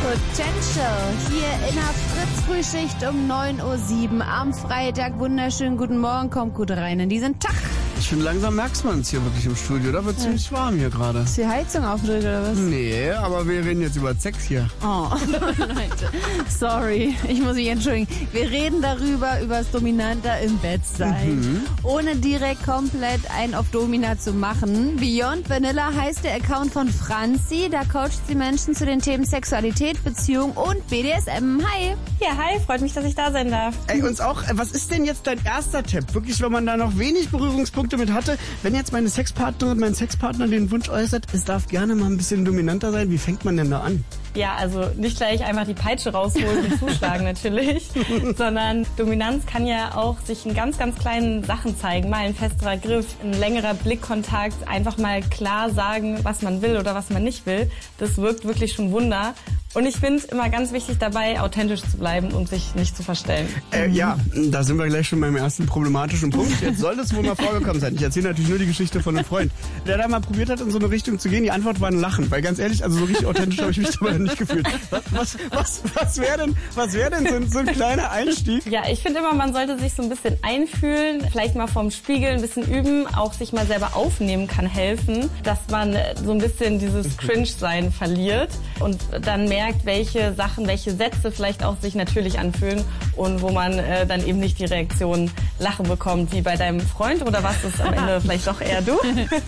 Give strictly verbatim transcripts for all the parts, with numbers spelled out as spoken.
Potential hier in der Fritz-Frühschicht um neun Uhr sieben am Freitag. Wunderschönen guten Morgen, kommt gut rein in diesen Tag. Ich finde, langsam merkt man es hier wirklich im Studio. Da wird ja. ziemlich warm hier gerade. Ist die Heizung aufgedreht oder was? Nee, aber wir reden jetzt über Sex hier. Oh, Leute, sorry, ich muss mich entschuldigen. Wir reden darüber, über das Dominanter im Bett sein. Mhm. Ohne direkt komplett einen auf Domina zu machen. Beyond Vanilla heißt der Account von Franzi. Da coacht sie Menschen zu den Themen Sexualität, Beziehung und B D S M. Hi. Ja, hi, freut mich, dass ich da sein darf. Ey, uns auch. Was ist denn jetzt dein erster Tipp? Wirklich, wenn man da noch wenig Berührungspunkte mit hatte. Wenn jetzt meine Sexpartnerin, mein Sexpartner den Wunsch äußert, es darf gerne mal ein bisschen dominanter sein, wie fängt man denn da an? Ja, also nicht gleich einfach die Peitsche rausholen und zuschlagen natürlich, sondern Dominanz kann ja auch sich in ganz, ganz kleinen Sachen zeigen. Mal ein festerer Griff, ein längerer Blickkontakt, einfach mal klar sagen, was man will oder was man nicht will. Das wirkt wirklich schon Wunder. Und ich finde immer ganz wichtig dabei, authentisch zu bleiben und sich nicht zu verstellen. Äh, ja, da sind wir gleich schon beim ersten problematischen Punkt. Jetzt soll das wohl mal vorgekommen sein. Ich erzähle natürlich nur die Geschichte von einem Freund, der da mal probiert hat, in so eine Richtung zu gehen. Die Antwort war ein Lachen, weil ganz ehrlich, also so richtig authentisch habe ich mich dabei nicht gefühlt. Was, was, was, was wäre denn, was wär denn so, ein, so ein kleiner Einstieg? Ja, ich finde immer, man sollte sich so ein bisschen einfühlen, vielleicht mal vorm Spiegel ein bisschen üben, auch sich mal selber aufnehmen kann helfen, dass man so ein bisschen dieses Cringe-Sein verliert und dann merkt, welche Sachen, welche Sätze vielleicht auch sich natürlich anfühlen und wo man äh, dann eben nicht die Reaktion Lachen bekommt, wie bei deinem Freund, oder was ist am Ende vielleicht doch eher du?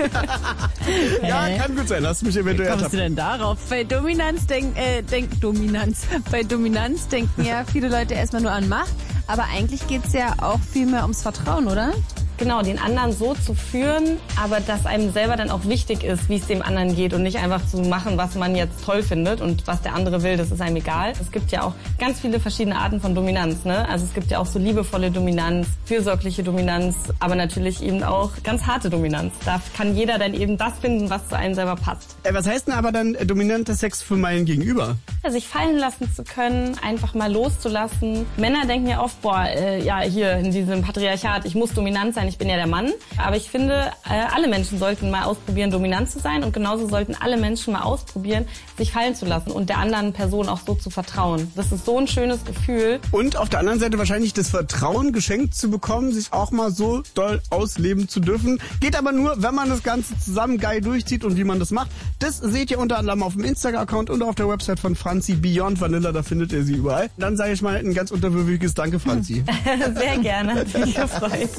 Ja, kann gut sein. Hast du mich eventuell ertappt. Wie kommst du denn darauf? Bei Dominanz denken, äh, denk, Dominanz. Bei Dominanz denken ja viele Leute erstmal nur an Macht, aber eigentlich geht's ja auch viel mehr ums Vertrauen, oder? Genau, den anderen so zu führen, aber dass einem selber dann auch wichtig ist, wie es dem anderen geht und nicht einfach zu machen, was man jetzt toll findet und was der andere will, das ist einem egal. Es gibt ja auch ganz viele verschiedene Arten von Dominanz, ne? Also es gibt ja auch so liebevolle Dominanz, fürsorgliche Dominanz, aber natürlich eben auch ganz harte Dominanz. Da kann jeder dann eben das finden, was zu einem selber passt. Äh, was heißt denn aber dann äh, dominanter Sex für meinen Gegenüber? Ja, sich fallen lassen zu können, einfach mal loszulassen. Männer denken ja oft, boah, äh, ja hier in diesem Patriarchat, ich muss dominant sein, ich bin ja der Mann. Aber ich finde, äh, alle Menschen sollten mal ausprobieren, dominant zu sein, und genauso sollten alle Menschen mal ausprobieren, sich fallen zu lassen und der anderen Person auch so zu vertrauen. Das ist so ein schönes Gefühl. Und auf der anderen Seite wahrscheinlich das Vertrauen geschenkt zu bekommen, sich auch mal so doll ausleben zu dürfen. Geht aber nur, wenn man das Ganze zusammen geil durchzieht, und wie man das macht. Das seht ihr unter anderem auf dem Instagram-Account und auf der Website von Franzi, Beyond Vanilla, da findet ihr sie überall. Dann sage ich mal ein ganz unterwürfiges Danke, Franzi. Sehr gerne, hat mich gefreut.